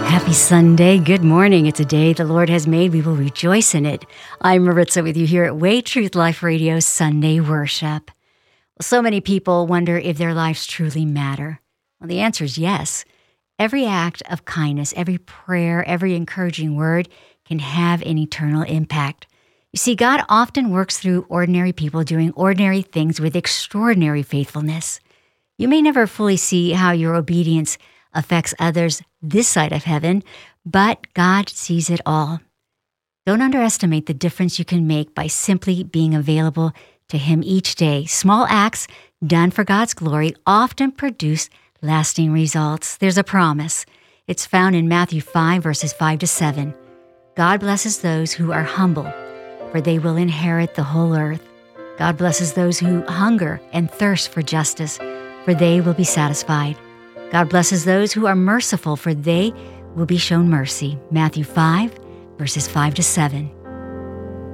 Happy Sunday. Good morning. It's a day the Lord has made. We will rejoice in it. I'm Maritza with you here at Way Truth Life Radio Sunday Worship. Well, so many people wonder if their lives truly matter. Well, the answer is yes. Every act of kindness, every prayer, every encouraging word can have an eternal impact. You see, God often works through ordinary people doing ordinary things with extraordinary faithfulness. You may never fully see how your obedience affects others this side of heaven, but God sees it all. Don't underestimate the difference you can make by simply being available to Him each day. Small acts done for God's glory often produce lasting results. There's a promise. It's found in Matthew 5, verses 5 to 7. God blesses those who are humble, for they will inherit the whole earth. God blesses those who hunger and thirst for justice, for they will be satisfied. God blesses those who are merciful, for they will be shown mercy. Matthew 5, verses 5 to 7.